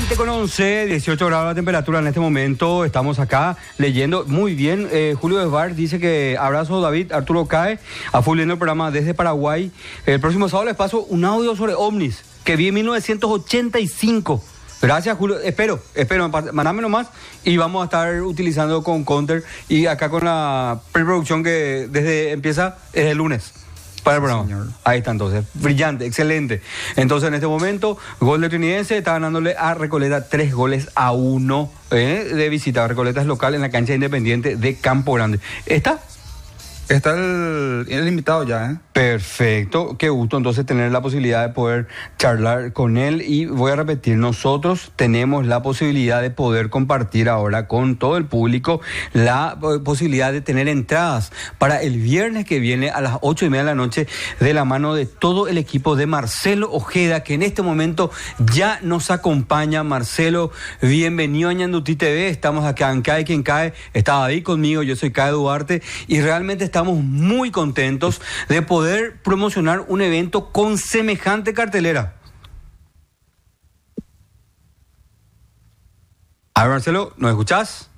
20:11, 18 grados la temperatura en este momento. Estamos acá leyendo muy bien. Julio Esbar dice que abrazo David, Arturo Cae, a full viendo el programa desde Paraguay. El próximo sábado les paso un audio sobre ovnis que vi en 1985. Gracias, Julio. Espero, mandame nomás y vamos a estar utilizando con Counter y acá con la preproducción que desde empieza es el lunes. Para el programa. Señor. Ahí está entonces. Brillante, excelente. Entonces en este momento, gol de Trinidense, está ganándole a Recoleta 3-1 de visita. Recoleta es local en la cancha Independiente de Campo Grande. Está el invitado ya, ¿eh? Perfecto, qué gusto entonces tener la posibilidad de poder charlar con él y voy a repetir, nosotros tenemos la posibilidad de poder compartir ahora con todo el público la posibilidad de tener entradas para el viernes que viene a las 8:30 de la noche de la mano de todo el equipo de Marcelo Ojeda, que en este momento ya nos acompaña. Marcelo, bienvenido a Ñandutí TV, estamos acá en Cae Quien Cae, está David conmigo, yo soy Cae Duarte y realmente estamos muy contentos de poder promocionar un evento con semejante cartelera. A ver, Marcelo, ¿nos escuchás?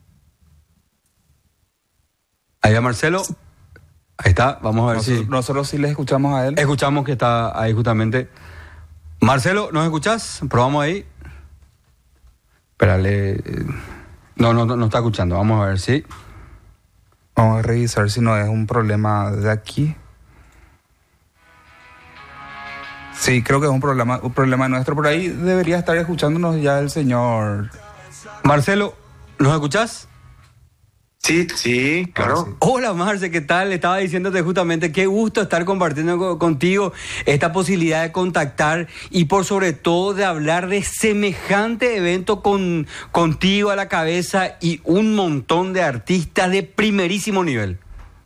Ahí va Marcelo. Ahí está, vamos a ver si... Nosotros sí le escuchamos a él. Escuchamos que está ahí justamente. Marcelo, ¿nos escuchás? Probamos ahí. Espérale. No está escuchando. Vamos a ver si... Vamos a revisar si no es un problema de aquí. Sí, creo que es un problema nuestro. Por ahí debería estar escuchándonos ya el señor. Marcelo, ¿nos escuchás? Sí, claro. Sí. Hola Marce, ¿qué tal? Estaba diciéndote justamente qué gusto estar compartiendo contigo esta posibilidad de contactar y por sobre todo de hablar de semejante evento contigo a la cabeza y un montón de artistas de primerísimo nivel.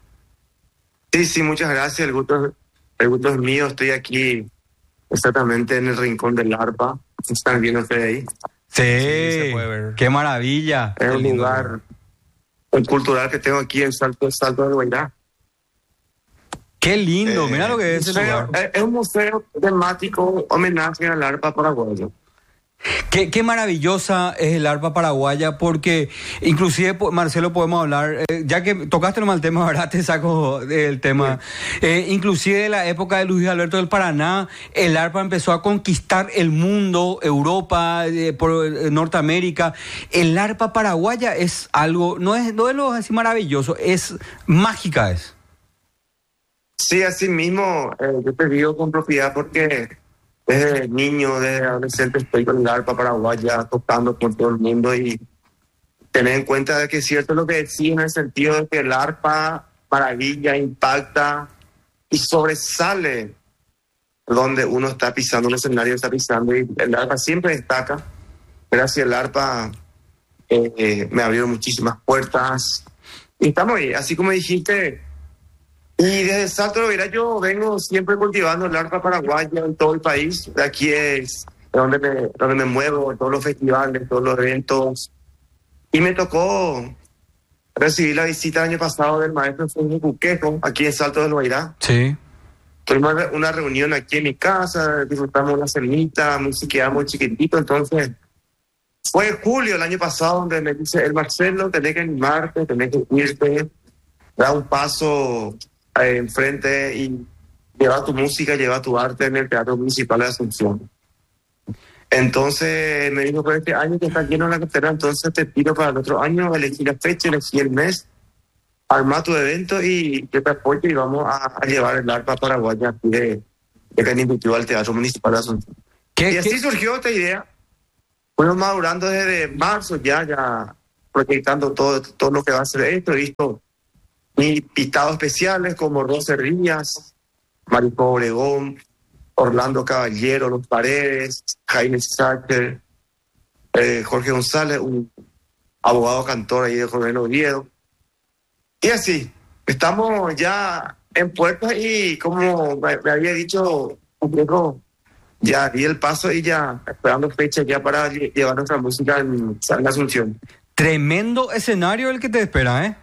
Sí, muchas gracias. El gusto es mío. Estoy aquí exactamente en el rincón del arpa. ¿Están viendo ustedes ahí? Sí, se puede ver. Qué maravilla. Es un lugar cultural que tengo aquí en Salto del Guairá. Qué lindo, mira lo que es ese lugar. Es un museo temático homenaje al arpa paraguayo. Qué maravillosa es el arpa paraguaya, porque inclusive, Marcelo, podemos hablar, ya que tocaste nomás el tema, ¿verdad? Te saco el tema. Sí. Inclusive de la época de Luis Alberto del Paraná, el arpa empezó a conquistar el mundo, Europa, por Norteamérica. El arpa paraguaya es algo, no es lo así maravilloso, es mágica. Sí, así mismo, yo te digo con propiedad porque... Desde niño, desde adolescente estoy con el arpa paraguaya tocando por todo el mundo y tener en cuenta de que es cierto lo que decía en el sentido de que el arpa maravilla, impacta y sobresale donde uno está pisando, un escenario está pisando y el arpa siempre destaca. Gracias al arpa me abrieron muchísimas puertas y estamos ahí, así como dijiste. Y desde Salto del Guairá yo vengo siempre cultivando el arpa paraguaya en todo el país. De aquí es donde me muevo, en todos los festivales, todos los eventos. Y me tocó recibir la visita el año pasado del maestro Funes Buquejo, aquí en Salto del Guairá. Sí. Tuvimos una reunión aquí en mi casa, disfrutamos una cenita, música muy chiquitito. Entonces, fue en julio el año pasado donde me dice, el Marcelo, tenés que animarte, tenés que irte, dar un paso enfrente y llevar tu música, llevar tu arte en el Teatro Municipal de Asunción. Entonces me dijo, por este año que está lleno la cartera, entonces te pido para el otro año, elegí la fecha, elegí el mes, arma tu evento y yo te apoyo y vamos a llevar el arpa paraguaya aquí de Canindutú al Teatro Municipal de Asunción. Y así surgió esta idea. Fuimos madurando desde marzo ya proyectando todo lo que va a ser esto. He visto invitados especiales como Rosy Rías, Maricó Obregón, Orlando Caballero, Los Paredes, Jaime Sacher, Jorge González, un abogado cantor ahí de Jorge Oviedo. Y así, estamos ya en puertas y como me había dicho un poco, ya di el paso y ya esperando fecha ya para llevar nuestra música en Asunción. Tremendo escenario el que te espera, ¿eh?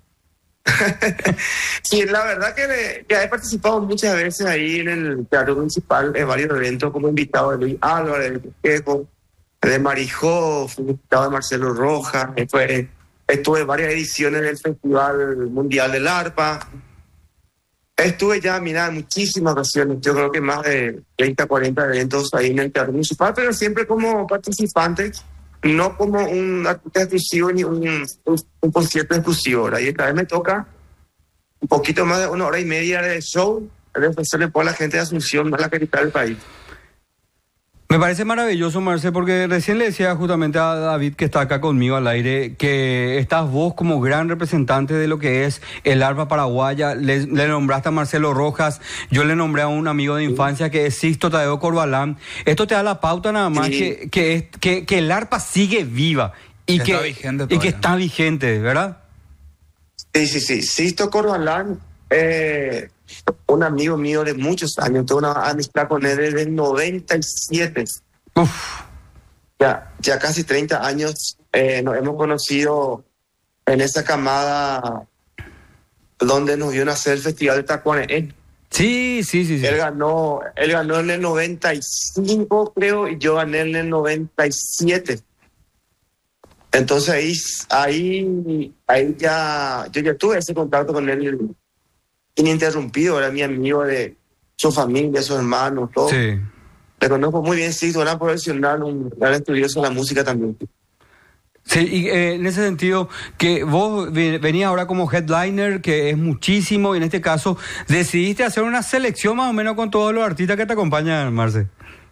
Sí, la verdad que he participado muchas veces ahí en el Teatro Municipal en varios eventos como invitado de Luis Álvarez, de Quejo, de Marijó, fui invitado de Marcelo Rojas, estuve en varias ediciones del Festival Mundial del Arpa. Estuve ya, mira, en muchísimas ocasiones, yo creo que más de 30, 40 eventos ahí en el Teatro Municipal, pero siempre como participante, no como un artista exclusivo ni un concierto exclusivo, ¿verdad? Y esta vez me toca un poquito más de 1 hora y media de show, de ofrecerle por la gente de Asunción, a la capital del país. Me parece maravilloso, Marce, porque recién le decía justamente a David, que está acá conmigo al aire, que estás vos como gran representante de lo que es el arpa paraguaya. Le nombraste a Marcelo Rojas, yo le nombré a un amigo de infancia que es Sixto Tadeo Corbalán. Esto te da la pauta nada más, Sí. que el arpa sigue viva y Está que, vigente y que todavía. está vigente, ¿verdad? Sí. Sisto Corbalán, un amigo mío de muchos años, tengo una amistad con él desde el 97. Uf, Ya casi 30 años nos hemos conocido en esa camada donde nos vio nacer el Festival de Tacuané. sí. Él ganó en el 95, creo, y yo gané en el 97. Entonces ahí ya, yo ya tuve ese contacto con él ininterrumpido, era mi amigo de su familia, sus hermanos, todo. Sí. Le conozco muy bien, sí, un gran profesional, un gran estudioso de la música también. Sí, y en ese sentido, que vos venías ahora como headliner, que es muchísimo, y en este caso decidiste hacer una selección más o menos con todos los artistas que te acompañan, Marce.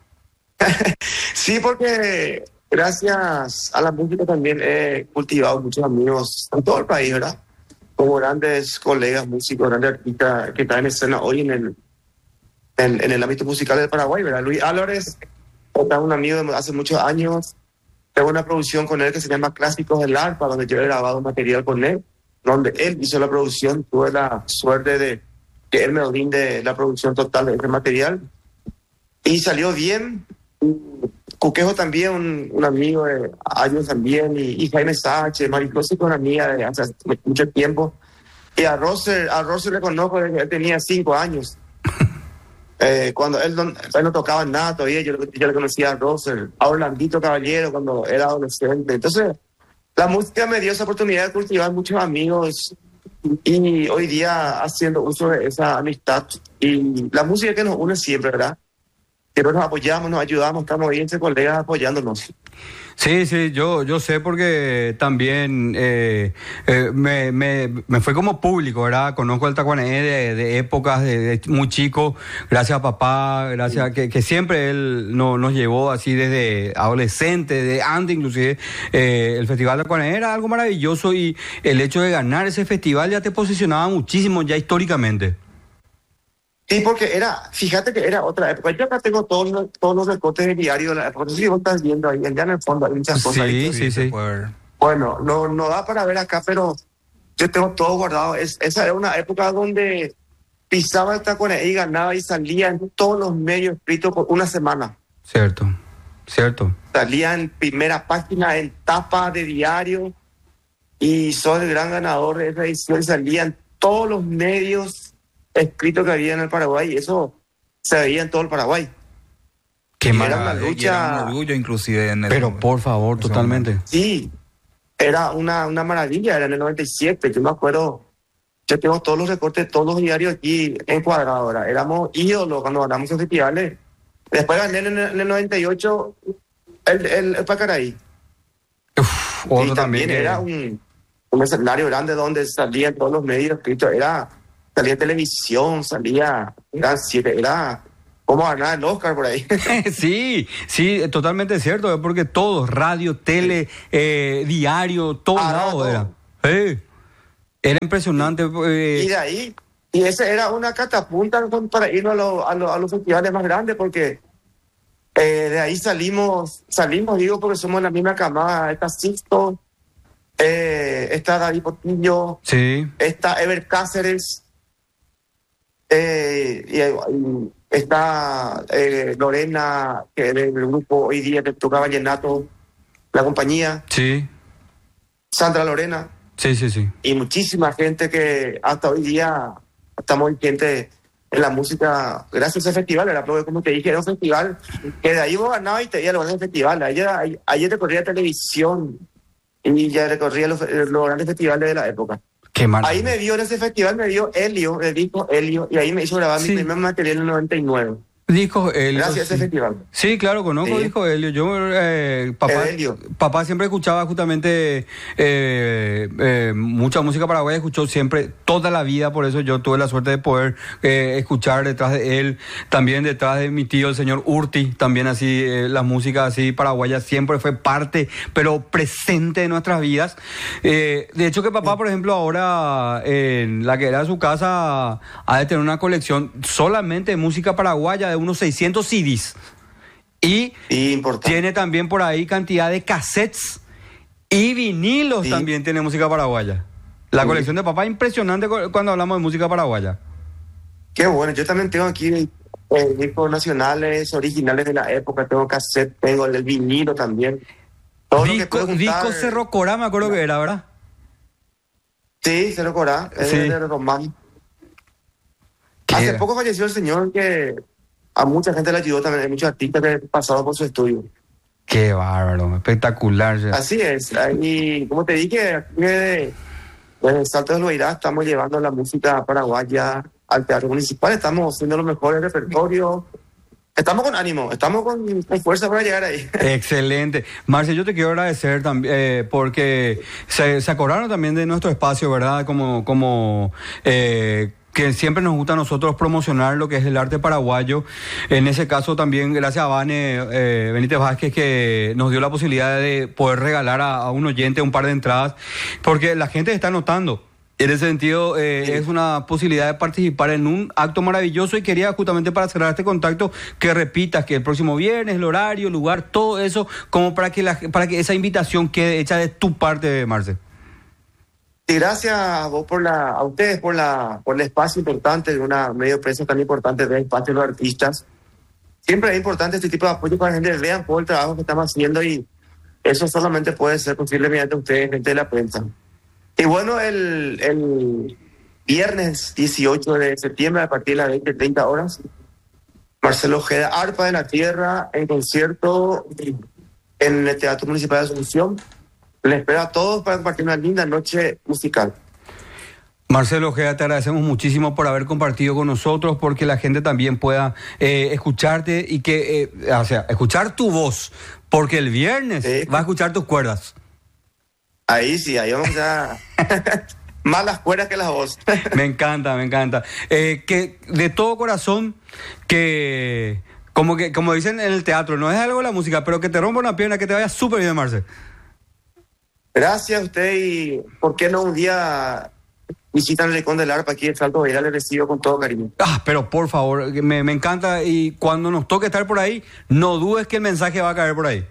Sí, porque gracias a la música también he cultivado muchos amigos en todo el país, ¿verdad? Como grandes colegas músicos, grandes artistas que están en escena hoy en el ámbito musical del Paraguay, ¿verdad? Luis Álvarez, otra un amigo de hace muchos años. Tengo una producción con él que se llama Clásicos del Arpa, donde yo he grabado material con él, donde él hizo la producción. Tuve la suerte de que él me brinde la producción total de ese material. Y salió bien. Cuquejo también, un amigo de años también, y Jaime Sánchez, Maricosi, con una amiga de hace mucho tiempo. Y a Roser le conozco desde que él tenía 5 años. Cuando él no tocaba nada todavía, yo le conocía a Roser, a Orlandito Caballero cuando era adolescente. Entonces, la música me dio esa oportunidad de cultivar muchos amigos y hoy día haciendo uso de esa amistad. Y la música que nos une siempre, ¿verdad? Que nos apoyamos, nos ayudamos, estamos ahí entre colegas apoyándonos. Sí, yo sé porque también me fue como público, ¿verdad? Conozco el Tacuané de épocas de muy chico, gracias a papá, gracias a que siempre él nos llevó así desde adolescente, de antes inclusive. El Festival de Tacuané era algo maravilloso y el hecho de ganar ese festival ya te posicionaba muchísimo ya históricamente. Sí, porque fíjate que era otra época. Yo acá tengo todos los recortes de diario de la época. No sé si vos estás viendo ahí, allá en el fondo hay muchas cosas. Sí, ahí. sí. Bueno, no da para ver acá, pero yo tengo todo guardado. Esa era una época donde pisaba el Tacuané y ganaba y salía en todos los medios escritos por una semana. Cierto. Salía en primera página, en tapa de diario, y soy el gran ganador de esa edición. Salía en todos los medios escrito que había en el Paraguay, y eso se veía en todo el Paraguay. Qué Y maravilla. era una lucha. Y era un orgullo inclusive en el... Pero por favor, en ese totalmente. momento. Sí, era una maravilla, era en el 97, yo me acuerdo, yo tengo todos los recortes, todos los diarios aquí encuadrados, ¿verdad? Éramos ídolos cuando ganamos los festivales. Después gané en el 98 el Pacaraí. Uf, Y otro también que- era un escenario grande donde salían todos los medios escritos, salía televisión, era como ganar el Oscar por ahí. Sí, totalmente cierto, porque todo, radio, tele, diario, todo lado todo. era. Era impresionante. Y de ahí, y esa era una catapulta para irnos a los festivales más grandes, porque de ahí salimos, digo, porque somos la misma camada. Está Sixto, está David Portillo, Sí, está Ever Cáceres, y está Lorena, que del grupo hoy día que toca vallenato, la compañía, sí, Sandra Lorena, sí. y muchísima gente que hasta hoy día estamos vigentes en la música gracias a ese festival, ¿verdad? Porque como te dije, era un festival que de ahí vos ganabas y te ibas a los grandes festivales. Ayer recorría televisión y ya recorría los grandes festivales de la época. Qué maravilla. Ahí me vio en ese festival, me vio Helio, el disco Helio, y ahí me hizo grabar mi primer material en el 99. Disco Helio. Gracias a ese festival. Sí, claro, conozco Disco Helio. Yo, papá siempre escuchaba justamente mucha música paraguaya, escuchó siempre, toda la vida, por eso yo tuve la suerte de poder escuchar detrás de él, también detrás de mi tío, el señor Urti, también así, la música así paraguaya siempre fue parte, pero presente de nuestras vidas. De hecho que papá, por ejemplo, ahora en la que era su casa, ha de tener una colección solamente de música paraguaya, de unos 600 CDs y tiene también por ahí cantidad de cassettes y vinilos. También tiene música paraguaya. La colección de papá impresionante cuando hablamos de música paraguaya. Qué bueno, yo también tengo aquí discos nacionales originales de la época, tengo cassette, tengo el vinilo también. Todo disco Cerro Corá, me acuerdo que era, ¿verdad? Sí, Cerro Corá, es de Román. Hace poco falleció el señor que a mucha gente le ayudó también, hay muchos artistas que pasaron por su estudio. Qué bárbaro, espectacular. Así es, y como te dije, aquí desde Salto del Loirá estamos llevando la música paraguaya al Teatro Municipal, estamos haciendo los mejores repertorios, estamos con ánimo, estamos con fuerza para llegar ahí. Excelente. Marce, yo te quiero agradecer también porque se acordaron también de nuestro espacio, ¿verdad? Que siempre nos gusta a nosotros promocionar lo que es el arte paraguayo. En ese caso también gracias a Vane Benítez Vázquez, que nos dio la posibilidad de poder regalar a un oyente un par de entradas, porque la gente está notando. En ese sentido, es una posibilidad de participar en un acto maravilloso, y quería justamente para cerrar este contacto que repitas que el próximo viernes, el horario, el lugar, todo eso, como para que esa invitación quede hecha de tu parte, Marce. Y gracias a vos a ustedes por el espacio importante de una medio de prensa tan importante de espacio de los artistas. Siempre es importante este tipo de apoyo para que la gente vea todo el trabajo que estamos haciendo, y eso solamente puede ser posible mediante ustedes, gente de la prensa. Y bueno, el viernes 18 de septiembre, a partir de las 20:30 horas, Marcelo Ojeda, Arpa de la Tierra, en concierto en el Teatro Municipal de Asunción. Les espero a todos para compartir una linda noche musical. Marcelo Ojeda, te agradecemos muchísimo por haber compartido con nosotros, porque la gente también pueda escucharte y que, escuchar tu voz, porque el viernes va a escuchar tus cuerdas. Ahí sí, ahí vamos a... Más las cuerdas que las voces. Me encanta. Que de todo corazón, que como dicen en el teatro, no es algo la música, pero que te rompa una pierna, que te vaya súper bien, Marce. Gracias a usted, y ¿por qué no un día visitan el Rincón del Arpa aquí en Salto Loirá? Le recibo con todo cariño. Pero por favor, me encanta, y cuando nos toque estar por ahí, no dudes que el mensaje va a caer por ahí.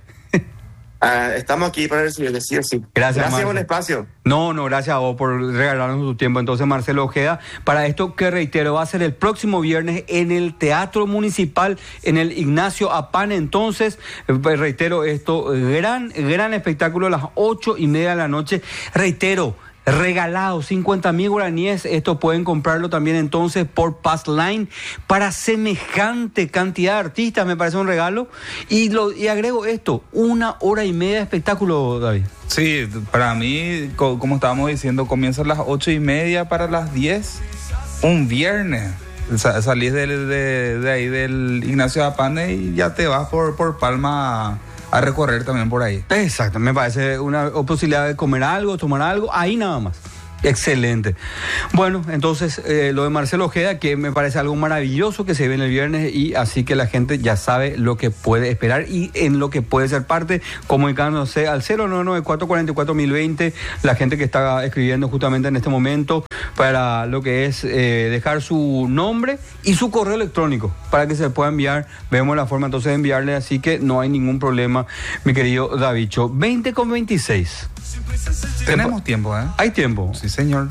Estamos aquí para recibirles, sí o sí. Gracias por el espacio. No, gracias a vos por regalarnos tu tiempo. Entonces, Marcelo Ojeda, para esto que reitero, va a ser el próximo viernes en el Teatro Municipal, en el Ignacio Apane. Entonces, reitero esto, gran espectáculo a las 8:30 de la noche. Reitero, regalado, 50,000 guaraníes. Esto pueden comprarlo también entonces por Passline. Para semejante cantidad de artistas me parece un regalo. Y agrego esto, 1 hora y media de espectáculo, David. Sí, para mí, como estábamos diciendo, comienza a las 8:30 para las 10, un viernes. Salís de ahí del Ignacio Apane y ya te vas por Palma a recorrer también por ahí. Exacto, me parece una posibilidad de comer algo, tomar algo, ahí nada más. Excelente. Bueno, entonces lo de Marcelo Ojeda, que me parece algo maravilloso que se viene el viernes, y así que la gente ya sabe lo que puede esperar y en lo que puede ser parte, comunicándose al 099-444-1020, la gente que está escribiendo justamente en este momento para lo que es dejar su nombre y su correo electrónico para que se pueda enviar. Vemos la forma entonces de enviarle, así que no hay ningún problema, mi querido Davicho. 20:26. Tenemos tiempo, ¿eh? Hay tiempo. Sí, señor.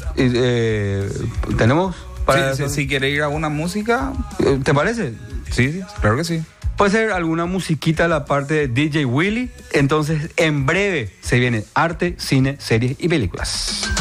¿Tenemos? Si quiere ir a alguna música. ¿Te parece? Sí, claro que sí. Puede ser alguna musiquita a la parte de DJ Willy. Entonces, en breve se viene arte, cine, series y películas.